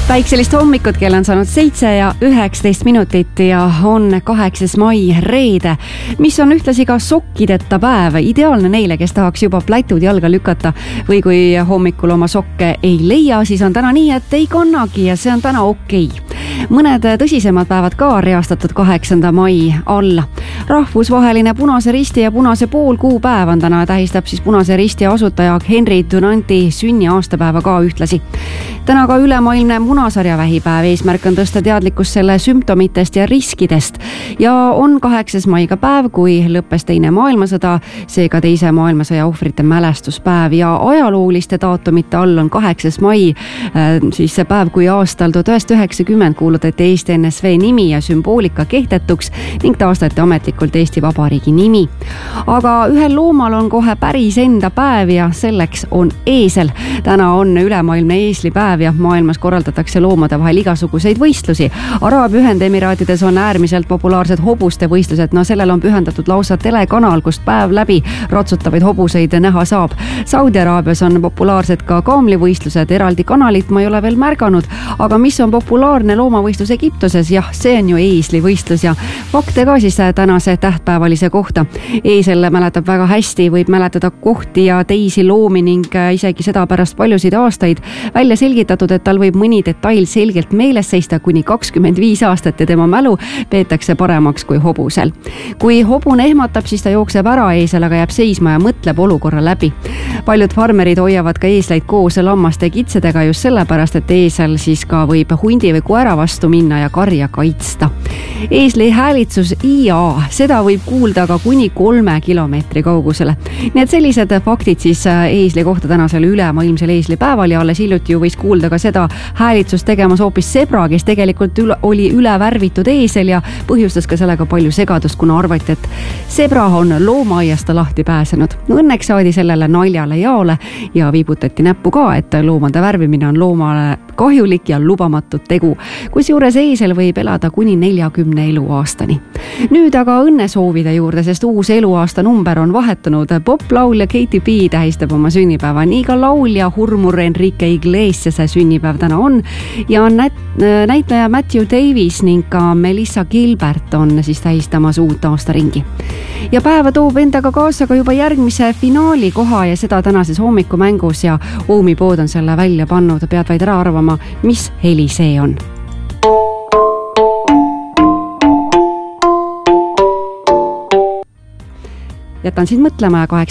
Päikselist hommikut, kell on saanud 7 ja 19 minutit ja on 8. mai reede, mis on ühtlasi ka sokkideta päev. Ideaalne neile, kes tahaks juba plätud jalga lükata või kui hommikul oma sokke ei leia, siis on täna nii, et ei kannagi ja see on täna okei. Mõned tõsisemad päevad ka reastatud 8. mai alla. Rahvusvaheline Punase Risti ja Punase Poolkuu päev on täna, tähistab siis Punase Risti asutaja Henry Dunanti sünni aastapäeva ka ühtlasi. Täna ka ülemaailmne munasarjavähipäev, eesmärk on tõsta teadlikkus selle sümptomitest ja riskidest. Ja on 8. maiga päev, kui lõppes teine maailmasõda, seega teise maailmasõja ohvrite mälestuspäev ja ajalooliste daatumite all on 8. mai, siis see päev, kui aastal 1990 kuulutati Eesti NSV nimi ja sümboolika kehtetuks ning taastati ametlikult Eesti Vabariigi nimi. Aga ühel loomal on kohe päris enda päev ja selleks on eesel. Täna on ülemaailmne eeslipäev ja maailmas korraldatakse loomade vahel igasuguseid võistlusi. Araabia Ühendemiraatides on äärmiselt populaarsed hobuste võistlused. No sellel on pühendatud lausa telekanal, kust päev läbi ratsutavaid hobuseid näha saab. Saudi Araabias on populaarsed ka kaamlivõistlused. Eraldi kanalit ma ei ole veel märganud, aga mis on populaarne loomavõistlus Egiptuses? Jah, see on ju eeslivõistlus ja fakte ka siis tänase tähtpäevalise kohta. Eesel mäletab väga hästi, võib mäletada kohti ja teisi loomi ning isegi seda pärast paljusid aastaid välja selgitatud, et tal võib mõni detail selgelt meeles seista kuni 25 aastat ja tema mälu peetakse paremaks kui hobusel. Kui hobune ehmatab, siis ta jookseb ära, eesel aga jääb seisma ja mõtleb olukorra läbi. Paljud farmerid hoiavad ka eesleid koos lammaste kitsedega just sellepärast, et eesel siis ka võib hundi või koera vastu minna ja karja kaitsta. Eesli häälitsus IA, seda võib kuulda ka kuni 3 kilomeetri kaugusele. Nii et sellised faktid siis eesli kohta tänasel ülemaailmsel eeslipäeval ja alles hiljuti ju võis kuulda ka seda häälitsust tegemas hoopis sebra, kes tegelikult oli üle värvitud eesel ja põhjustas ka sellega palju segadust, kuna arvati, et sebra on loomaaiasta lahti pääsenud. No õnneks saadi sellele naljale jaole ja viibutati näppu ka, et loomade värvimine on loomale kahjulik ja lubamatut tegu. Kusjuures eesel võib elada kuni 40 eluaastani. Nüüd aga õnnesoovide juurde, sest uus eluaasta number on vahetunud. Poplaulja Katy B tähistab oma sünnipäeva, nii ka laulja hurmur Enrique Iglesiase sünnipäev täna on ja näitleja Matthew Davis ning ka Melissa Gilbert on siis tähistamas uut aastaringi. Ja päeva toob endaga kaasa ka juba järgmise finaali koha ja seda tänases hommikumängus ja Oomi pood on selle välja pannud. Pead vaid ära arvama, mis heli see on. Jätan sind mõtlema ja 8